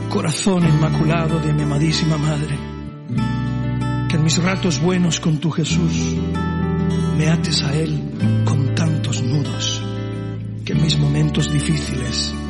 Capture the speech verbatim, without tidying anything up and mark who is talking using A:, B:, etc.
A: Corazón inmaculado de mi amadísima madre, que en mis ratos buenos con tu Jesús me ates a Él con tantos nudos, que en mis momentos difíciles